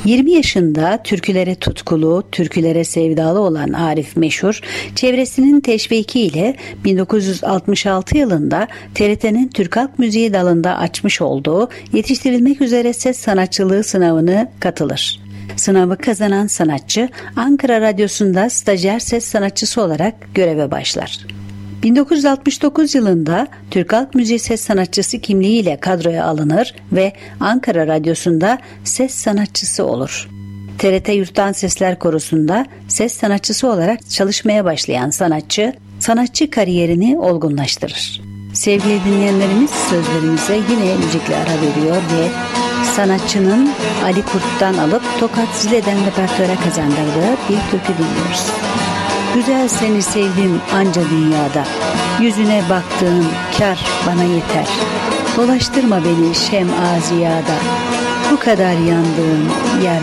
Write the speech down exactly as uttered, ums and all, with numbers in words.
yirmi yaşında türkülere tutkulu, türkülere sevdalı olan Arif Meşhur, çevresinin teşvikiyle bin dokuz yüz altmış altı yılında T R T'nin Türk Halk Müziği dalında açmış olduğu yetiştirilmek üzere ses sanatçılığı sınavına katılır. Sınavı kazanan sanatçı Ankara Radyosu'nda stajyer ses sanatçısı olarak göreve başlar. bin dokuz yüz altmış dokuz yılında Türk Halk Müziği ses sanatçısı kimliğiyle kadroya alınır ve Ankara Radyosu'nda ses sanatçısı olur. T R T Yurttan Sesler Korosu'nda ses sanatçısı olarak çalışmaya başlayan sanatçı, sanatçı kariyerini olgunlaştırır. Sevgili dinleyenlerimiz, sözlerimize yine müzikle ara veriyor ve sanatçının Ali Kurt'tan alıp Tokat Zile'den repertuara kazandırdığı bir türkü dinliyoruz. Güzel seni sevdim anca dünyada, yüzüne baktığım kar bana yeter. Dolaştırma beni şem aziyada, bu kadar yandığım yer